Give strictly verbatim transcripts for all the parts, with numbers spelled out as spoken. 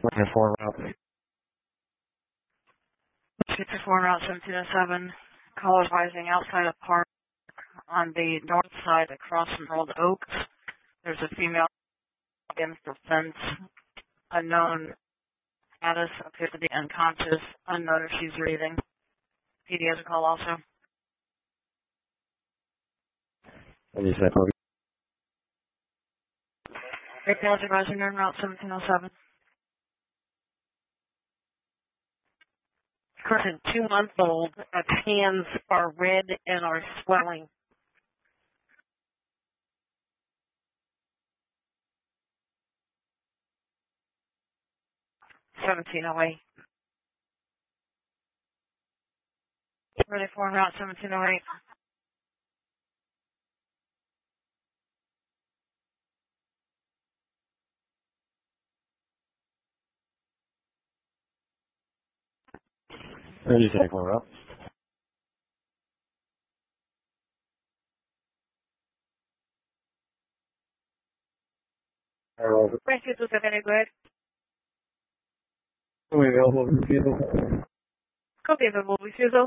Looking for route. fifty-four Route seventeen oh seven. Call advising outside of park on the north side across from Old Oaks. There's a female against the fence. Unknown status appears to be unconscious. Unknown if she's breathing. P D has a call also. What did you say, Kobe? Great Falls advising on Route seventeen oh seven. Current two-month-old, its hands are red and are swelling. seventeen oh eight. Ready for Route seventeen oh eight. What did you say, for route? Rescue two seven eight, go ahead. Are available refusal? Copy available refusal.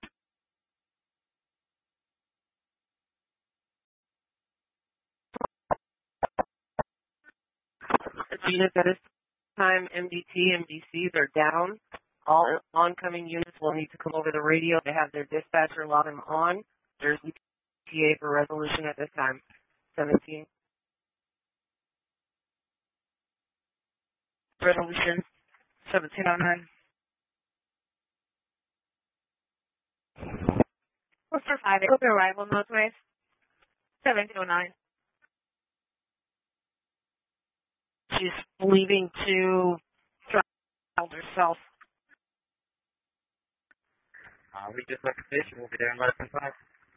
Units at this time, M D T, M D Cs are down. All oncoming units will need to come over the radio to have their dispatcher log them on. There's E T A for resolution at this time. seventeen. Resolution seventeen oh nine. What's for five? Copy arrival motorways. seventeen oh nine. She's leaving to drive herself. Uh, we just left the station. We'll be there in less than five.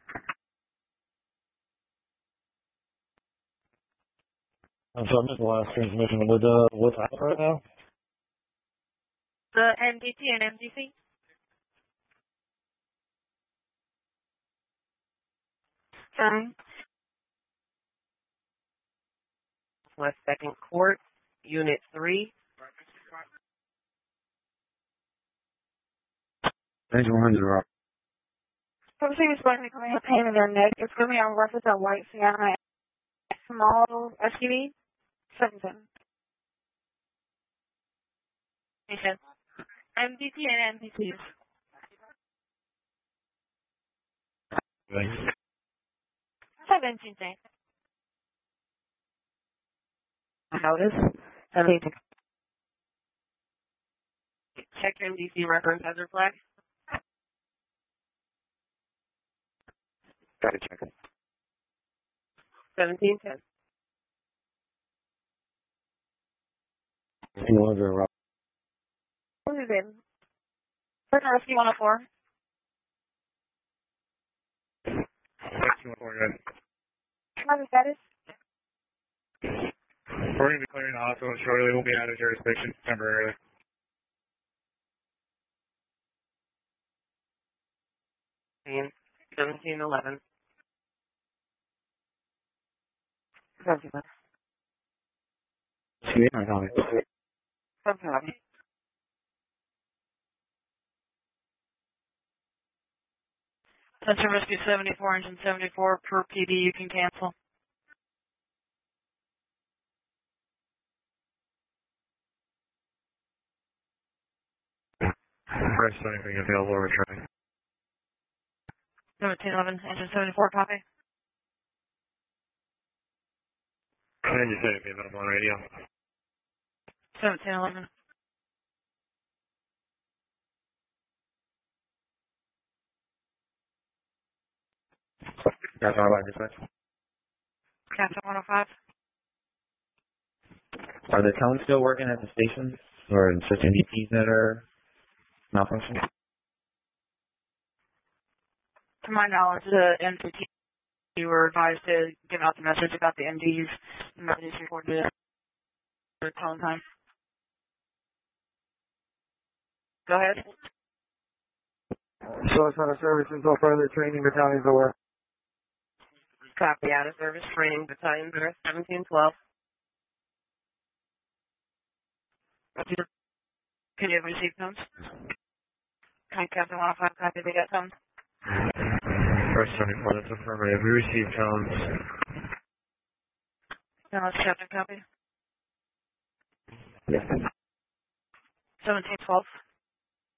I'm sorry, I missed the last transmission. With, uh, what's out right now? The M D T and M D C. Sorry. West Second Court, Unit three. Thanks for hundred route. Something is going to be coming with pain in their neck. It's going to be on reference at White Sienna small S U V. seventeen. M D T and M D Cs. Thanks. seventeen, thanks. Notice. seventeen. Check your M D C reference hazard flag. Got to check it. seventeen ten. two hundred route. What is it? Person Rescue one oh four. two one four, good. How's the status? We're going to be clearing the hospital shortly. We'll be out of jurisdiction temporarily. seventeen eleven. seventeen eleven. See you later, Tommy. seventeen eleven. Sensor Rescue seventy-four, engine seventy-four, per P D, you can cancel. Press anything available, returning. seventeen eleven, engine seventy-four, copy. And you said it'd be available on radio. seventeen eleven. That's all I can say. Captain one oh five. Are the cones still working at the station? Or is it just N D Ps that are malfunctioning? To my knowledge, the M D T, you were advised to give out the message about the M Ds. The message recorded for tone time. Go ahead. So it's not a service until further training battalions aware. Copy, out of service training battalion there, seventeen twelve. Can you receive tones? Can Captain one oh five copy they got tones? First seventy-four, that's affirmative. We received tones. Now let's Captain copy. Yes. seventeen twelve.